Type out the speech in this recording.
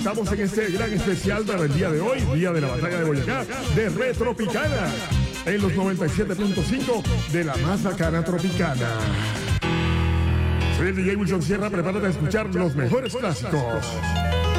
Estamos en este gran especial para el día de hoy, día de la batalla de Boyacá, de Retropicana, en los 97.5 de la más bacana Tropicana. Soy el DJ Wilson Sierra, prepárate a escuchar los mejores clásicos.